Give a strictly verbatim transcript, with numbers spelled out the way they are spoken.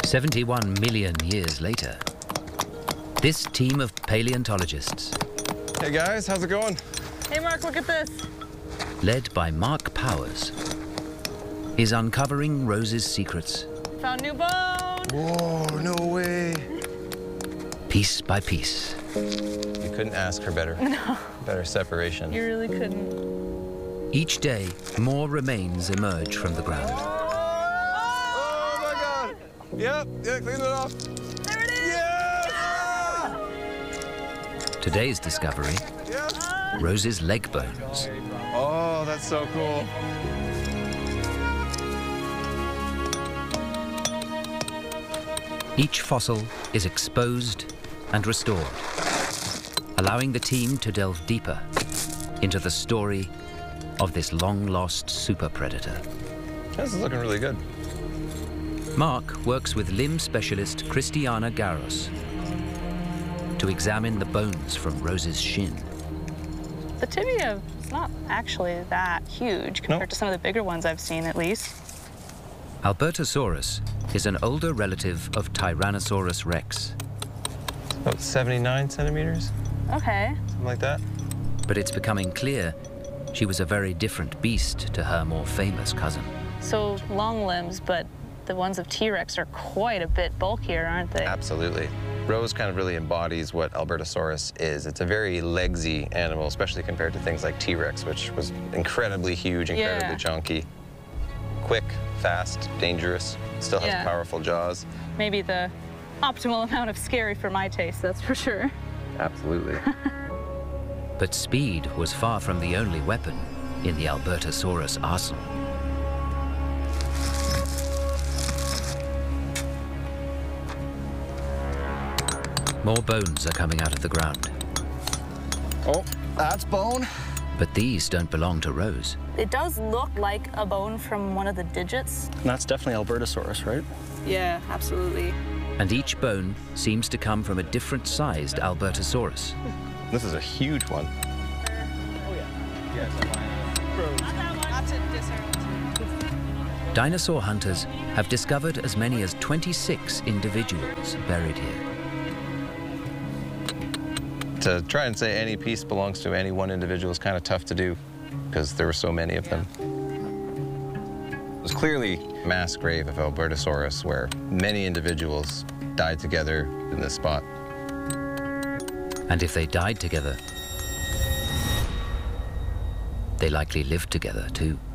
seventy-one million years later, this team of paleontologists, hey guys, how's it going? Hey Mark, look at this. Led by Mark Powers, is uncovering Rose's secrets. Found new bone. Whoa, no way. Piece by piece. You couldn't ask for better. No. Better separation. You really couldn't. Each day, more remains emerge from the ground. Oh my God. Yep, yeah, clean it off. There it is. Yeah! Today's discovery, Yeah. Rose's leg bones. Oh, that's so cool. Each fossil is exposed and restored, allowing the team to delve deeper into the story of this long-lost super predator. This is looking really good. Mark works with limb specialist Christiana Garros to examine the bones from Rose's shin. The tibia is not actually that huge compared No. to some of the bigger ones I've seen, at least. Albertosaurus is an older relative of Tyrannosaurus rex, About seventy-nine centimeters, Okay. something like that. but it's becoming clear she was a very different beast to her more famous cousin. So long limbs, but the ones of T-Rex are quite a bit bulkier, aren't they? Absolutely. Rose kind of really embodies what Albertosaurus is. It's a very legsy animal, especially compared to things like T-Rex, which was incredibly huge, incredibly Yeah. chunky. Quick, fast, dangerous, still has Yeah. powerful jaws. Maybe the optimal amount of scary for my taste, that's for sure. Absolutely. But speed was far from the only weapon in the Albertosaurus arsenal. More bones are coming out of the ground, Oh, that's bone. but these don't belong to Rose. It does look like a bone from one of the digits. And that's definitely Albertosaurus, right? Yeah, absolutely. And each bone seems to come from a different sized Albertosaurus. This is a huge one. Dinosaur hunters have discovered as many as twenty-six individuals buried here. To try and say any piece belongs to any one individual is kind of tough to do because there were so many of them. It was clearly a mass grave of Albertosaurus where many individuals died together in this spot. And if they died together, they likely lived together too.